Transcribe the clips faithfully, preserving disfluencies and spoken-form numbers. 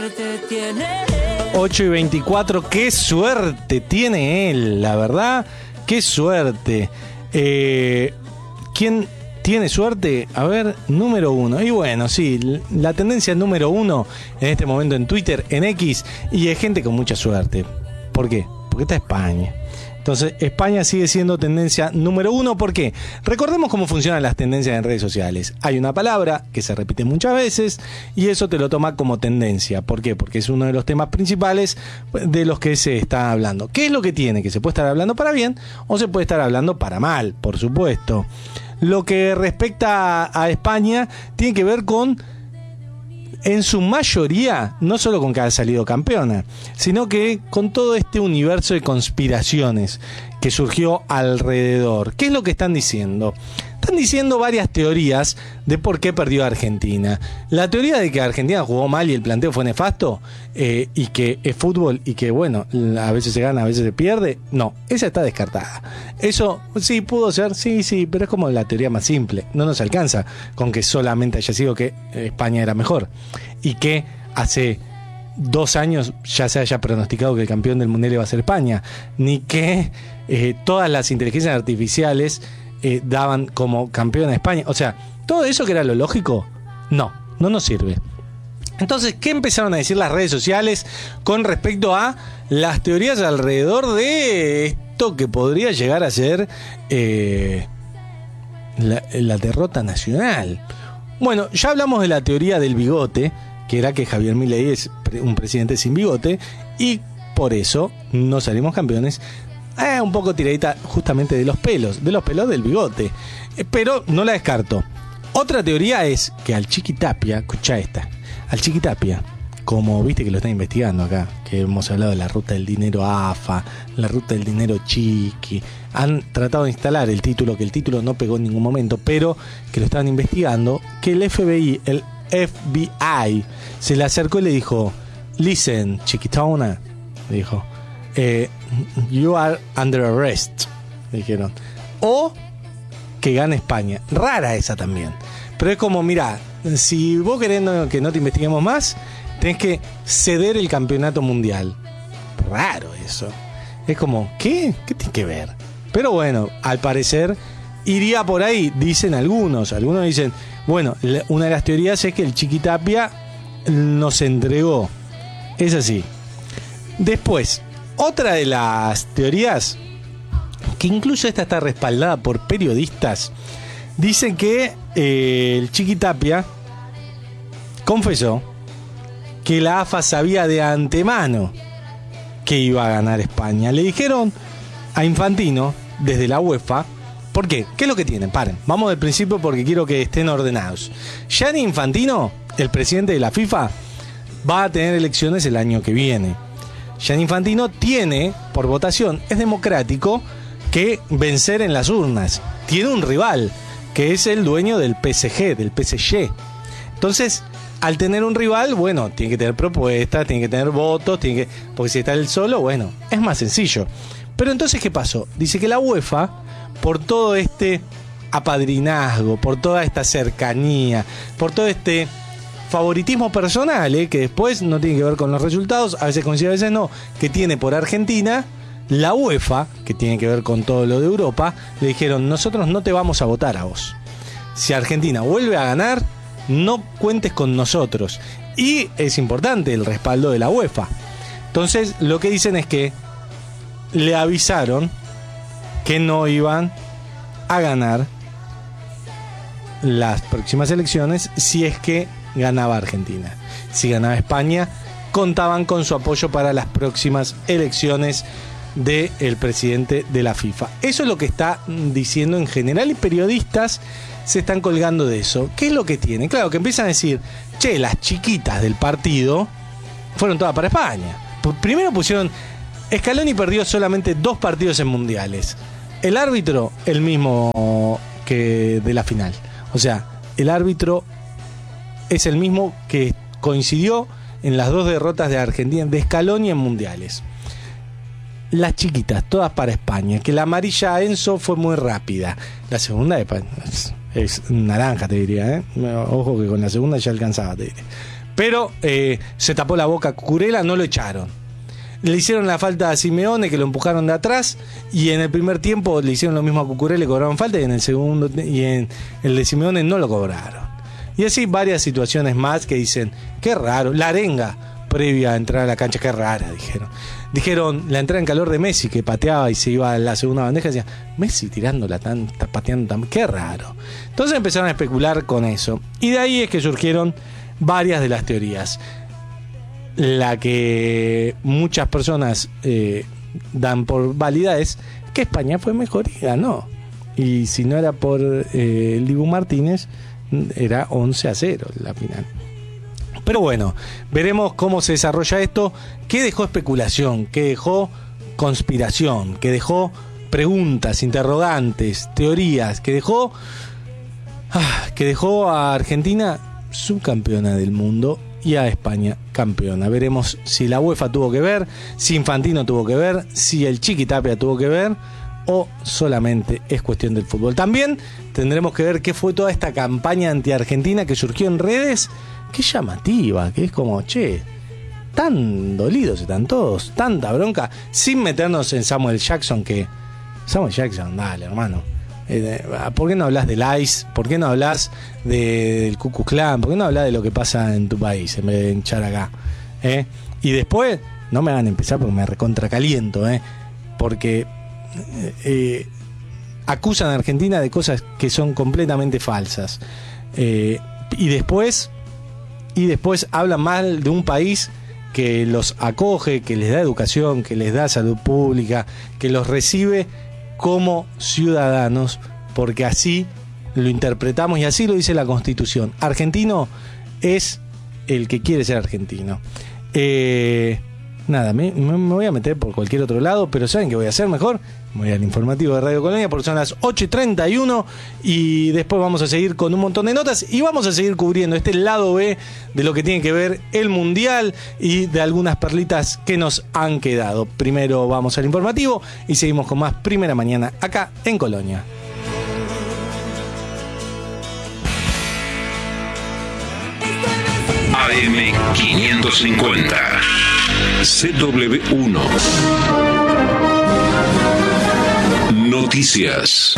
ocho y veinticuatro, qué suerte tiene él, la verdad, qué suerte. Eh, ¿Quién tiene suerte? A ver, número uno. Y bueno, sí, la tendencia número uno en este momento en Twitter, en X, y hay gente con mucha suerte. ¿Por qué? Porque está España. Entonces, España sigue siendo tendencia número uno. ¿Por qué? Recordemos cómo funcionan las tendencias en redes sociales. Hay una palabra que se repite muchas veces y eso te lo toma como tendencia. ¿Por qué? Porque es uno de los temas principales de los que se está hablando. ¿Qué es lo que tiene? Que se puede estar hablando para bien o se puede estar hablando para mal, por supuesto. Lo que respecta a España tiene que ver con, en su mayoría, no solo con que ha salido campeona, sino que con todo este universo de conspiraciones que surgió alrededor. ¿Qué es lo que están diciendo? Están diciendo varias teorías de por qué perdió Argentina. La teoría de que Argentina jugó mal y el planteo fue nefasto, eh, y que es fútbol y que, bueno, a veces se gana, a veces se pierde, no, esa está descartada. Eso sí pudo ser, sí, sí, pero es como la teoría más simple. No nos alcanza con que solamente haya sido que España era mejor y que hace dos años ya se haya pronosticado que el campeón del mundial iba a ser España, ni que eh, todas las inteligencias artificiales Eh, daban como campeón a España. O sea, todo eso que era lo lógico, no, no nos sirve. Entonces, ¿qué empezaron a decir las redes sociales con respecto a las teorías alrededor de esto que podría llegar a ser eh, la, la derrota nacional? Bueno, ya hablamos de la teoría del bigote, que era que Javier Milei es un presidente sin bigote y por eso no salimos campeones. Eh, un poco tiradita justamente de los pelos, de los pelos del bigote, eh, pero no la descarto. Otra teoría es que al Chiquitapia, escucha esta, al Chiquitapia, como viste que lo están investigando acá, que hemos hablado de la ruta del dinero A F A, la ruta del dinero Chiqui, han tratado de instalar el título, que el título no pegó en ningún momento, pero que lo estaban investigando, que el F B I, el F B I, se le acercó y le dijo, listen, Chiquitona, le dijo, Eh, you are under arrest, dijeron. O que gane España. Rara esa también. Pero es como, mira, si vos querés no, que no te investiguemos más, tenés que ceder el campeonato mundial. Raro eso. Es como, ¿qué? ¿Qué tiene que ver? Pero bueno, al parecer iría por ahí, dicen algunos. Algunos dicen, bueno, una de las teorías es que el Chiquitapia nos entregó. Es así. Después, otra de las teorías, que incluso esta está respaldada por periodistas, dicen que eh, el Chiquitapia confesó que la A F A sabía de antemano que iba a ganar España. Le dijeron a Infantino desde la UEFA, ¿por qué? ¿Qué es lo que tienen? Paren, vamos del principio porque quiero que estén ordenados. Gianni Infantino, el presidente de la FIFA, va a tener elecciones el año que viene. Gianni Infantino tiene, por votación, es democrático, que vencer en las urnas. Tiene un rival, que es el dueño del P S G, del P S G. Entonces, al tener un rival, bueno, tiene que tener propuestas, tiene que tener votos, tiene que, porque si está él solo, bueno, es más sencillo. Pero entonces, ¿qué pasó? Dice que la UEFA, por todo este apadrinazgo, por toda esta cercanía, por todo este favoritismo personal, ¿eh? Que después no tiene que ver con los resultados, a veces coincide, a veces no, que tiene por Argentina, la UEFA, que tiene que ver con todo lo de Europa, le dijeron, nosotros no te vamos a votar a vos. Si Argentina vuelve a ganar, no cuentes con nosotros. Y es importante el respaldo de la UEFA. Entonces, lo que dicen es que le avisaron que no iban a ganar las próximas elecciones si es que ganaba Argentina. Si ganaba España, contaban con su apoyo para las próximas elecciones del presidente de la FIFA. Eso es lo que está diciendo en general y periodistas se están colgando de eso. ¿Qué es lo que tienen? Claro, que empiezan a decir, che, las chiquitas del partido fueron todas para España. Primero pusieron, Scaloni perdió solamente dos partidos en mundiales. El árbitro, el mismo que de la final. O sea, el árbitro es el mismo que coincidió en las dos derrotas de Argentina, de Scaloni en mundiales. Las chiquitas, todas para España. Que la amarilla a Enzo fue muy rápida. La segunda es, es naranja, te diría, ¿eh? Ojo que con la segunda ya alcanzaba, te diría. Pero eh, se tapó la boca a Cucurella, no lo echaron. Le hicieron la falta a Simeone, que lo empujaron de atrás, y en el primer tiempo le hicieron lo mismo a Cucurella, le cobraron falta, y en el segundo y en el de Simeone no lo cobraron. Y así varias situaciones más que dicen, qué raro, la arenga previa a entrar a la cancha, qué rara, dijeron. Dijeron la entrada en calor de Messi, que pateaba y se iba a la segunda bandeja, y decía, Messi tirándola tan, pateando tan, qué raro. Entonces empezaron a especular con eso. Y de ahí es que surgieron varias de las teorías. La que muchas personas eh, dan por válida es que España fue mejor y ganó. Y si no era por eh, el Dibu Martínez, era once a cero la final. Pero bueno, veremos cómo se desarrolla esto. ¿Qué dejó especulación? ¿Qué dejó conspiración? ¿Qué dejó preguntas, interrogantes, teorías? ¿Qué dejó, ah, que dejó a Argentina subcampeona del mundo y a España campeona? Veremos si la UEFA tuvo que ver, si Infantino tuvo que ver, si el Chiqui Tapia tuvo que ver, o solamente es cuestión del fútbol. También tendremos que ver qué fue toda esta campaña anti-argentina que surgió en redes. Qué llamativa, que es como, che, tan dolidos están todos, tanta bronca, sin meternos en Samuel Jackson, que Samuel Jackson, dale, hermano, eh, ¿por qué no hablas del ICE? ¿Por qué no hablas de, del Ku Klux Klan? ¿Por qué no hablas de lo que pasa en tu país en vez de hinchar acá? ¿Eh? Y después, no me hagan empezar porque me recontracaliento, ¿eh? Porque eh, acusan a Argentina de cosas que son completamente falsas. Eh, y después... Y después hablan mal de un país que los acoge, que les da educación, que les da salud pública, que los recibe como ciudadanos, porque así lo interpretamos y así lo dice la Constitución. Argentino es el que quiere ser argentino. Eh, nada, me, me voy a meter por cualquier otro lado, pero ¿saben qué voy a hacer mejor? Voy al informativo de Radio Colonia porque son las ocho y treinta y uno y después vamos a seguir con un montón de notas y vamos a seguir cubriendo este lado B de lo que tiene que ver el Mundial y de algunas perlitas que nos han quedado. Primero vamos al informativo y seguimos con más Primera Mañana acá en Colonia. A M quinientos cincuenta C W uno Noticias.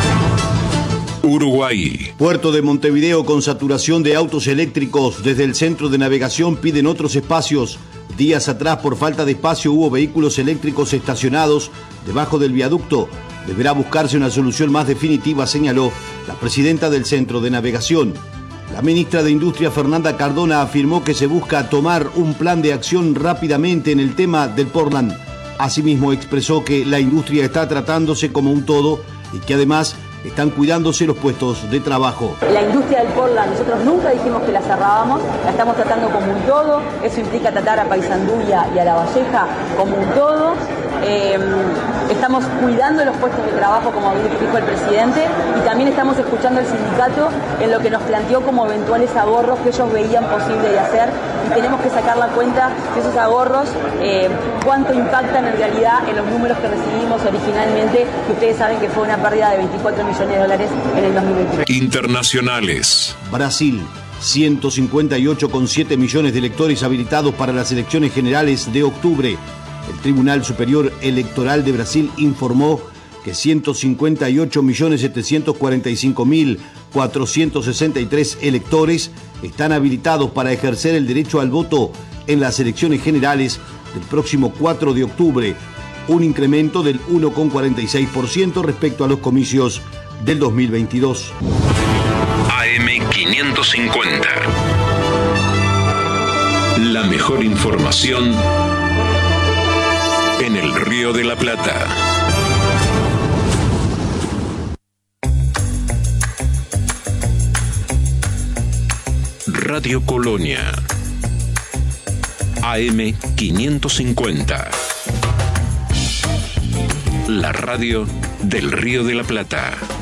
Uruguay. Puerto de Montevideo con saturación de autos eléctricos. Desde el centro de navegación piden otros espacios. Días atrás, por falta de espacio, hubo vehículos eléctricos estacionados debajo del viaducto. Deberá buscarse una solución más definitiva, señaló la presidenta del centro de navegación. La ministra de Industria, Fernanda Cardona, afirmó que se busca tomar un plan de acción rápidamente en el tema del Portland. Asimismo, expresó que la industria está tratándose como un todo y que además están cuidándose los puestos de trabajo. La industria del Portland, nosotros nunca dijimos que la cerrábamos, la estamos tratando como un todo. Eso implica tratar a Paysandú y a, y a La Valleja como un todo. Eh, estamos cuidando los puestos de trabajo, como dijo el presidente, y también estamos escuchando al sindicato en lo que nos planteó como eventuales ahorros que ellos veían posible de hacer, y tenemos que sacar la cuenta de esos ahorros, eh, cuánto impactan en realidad en los números que recibimos originalmente, que ustedes saben que fue una pérdida de veinticuatro millones de dólares en el dos mil veintitrés. Internacionales. Brasil, ciento cincuenta y ocho coma siete millones de electores habilitados para las elecciones generales de octubre. El Tribunal Superior Electoral de Brasil informó que ciento cincuenta y ocho millones setecientos cuarenta y cinco mil cuatrocientos sesenta y tres electores están habilitados para ejercer el derecho al voto en las elecciones generales del próximo cuatro de octubre, un incremento del uno coma cuarenta y seis por ciento respecto a los comicios del dos mil veintidós. A M quinientos cincuenta. La mejor información en el Río de la Plata. Radio Colonia. A M quinientos cincuenta. La radio del Río de la Plata.